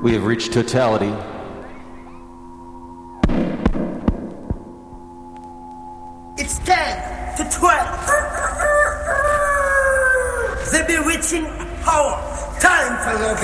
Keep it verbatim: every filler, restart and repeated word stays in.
We have reached totality. It's ten to twelve. They be reaching our time for love.